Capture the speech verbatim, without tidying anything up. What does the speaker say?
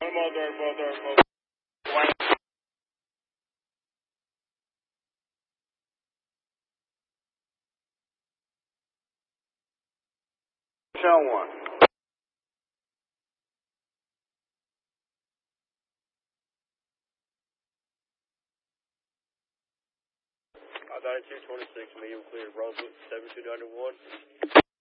Mother, mother, mother. Tell one. I got a two twenty-six medium clear, Brunswick, seven two nine one.